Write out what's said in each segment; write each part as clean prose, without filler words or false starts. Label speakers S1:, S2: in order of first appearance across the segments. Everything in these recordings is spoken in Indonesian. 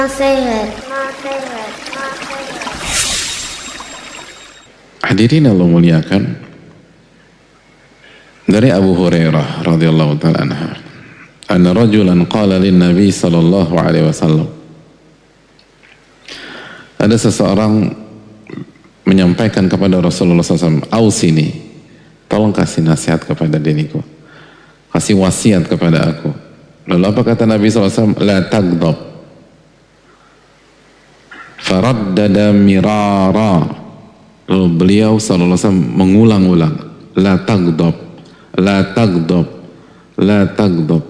S1: Hadirin Allah muliakan, dari Abu Hurairah radhiyallahu ta'ala anha, anna rajulan qala lin Nabi sallallahu alaihi wasallam, ada seseorang menyampaikan kepada Rasulullah SAW, ausini, tolong kasih nasihat kepada diriku, kasih wasiat kepada aku. Lalu apa kata Nabi SAW? La taghdab. Faraddada mirara. Lalu beliau SAW mengulang-ulang, la taghdab, la taghdab, la taghdab.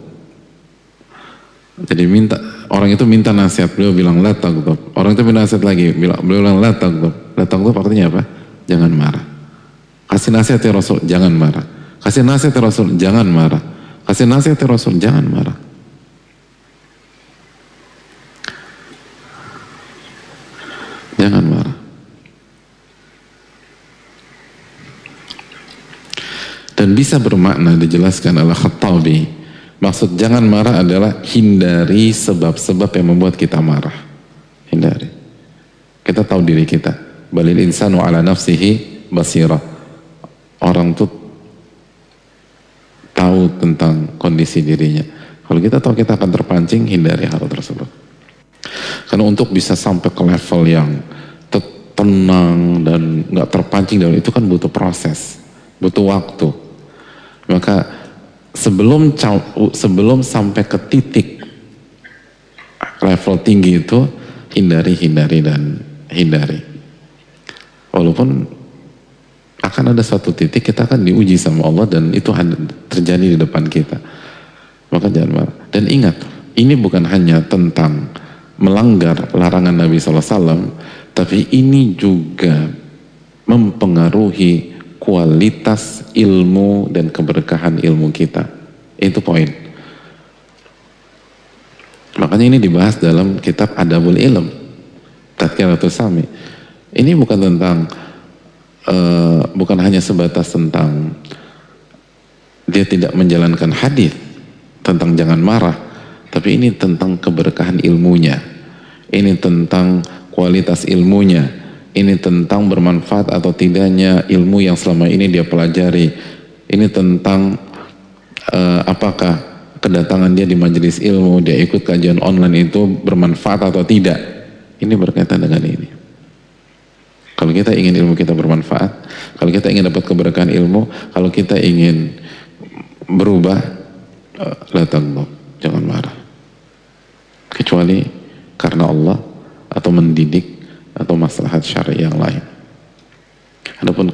S1: Jadi orang itu minta nasihat, beliau bilang la taghdab. Orang itu minta nasihat lagi, beliau bilang la taghdab. La taghdab artinya apa? Jangan marah. Kasih nasihat ya Rasul, jangan marah. Kasih nasihat ya Rasul, jangan marah. Kasih nasihat ya Rasul, jangan marah. Jangan marah. Dan bisa bermakna dijelaskan oleh Khattabi. Maksud jangan marah adalah hindari sebab-sebab yang membuat kita marah. Hindari. Kita tahu diri kita. Balil insanu ala nafsihi basirah. Orang tuh tahu tentang kondisi dirinya. Kalau kita tahu kita akan terpancing, hindari hal tersebut. Karena untuk bisa sampai ke level yang tenang dan nggak terpancing dari itu kan butuh proses, butuh waktu. Maka sebelum sampai ke titik level tinggi itu, hindari. Walaupun akan ada suatu titik kita akan diuji sama Allah dan itu terjadi di depan kita. Maka jangan marah. Dan ingat, ini bukan hanya tentang melanggar larangan Nabi SAW, tapi ini juga mempengaruhi kualitas ilmu dan keberkahan ilmu kita. Itu poin. Makanya ini dibahas dalam kitab Adabul Ilm, Tadkiratus Sami. Ini bukan tentang bukan hanya sebatas tentang dia tidak menjalankan hadis tentang jangan marah, tapi ini tentang keberkahan ilmunya. Ini tentang kualitas ilmunya. Ini tentang bermanfaat atau tidaknya ilmu yang selama ini dia pelajari. Ini tentang apakah kedatangan dia di majelis ilmu, dia ikut kajian online itu bermanfaat atau tidak. Ini berkaitan dengan ini. Kalau kita ingin ilmu kita bermanfaat, kalau kita ingin dapat keberkahan ilmu, kalau kita ingin berubah, la taghdab, jangan marah. Kecuali karena Allah atau mendidik atau maslahat syar'i yang lain. Adapun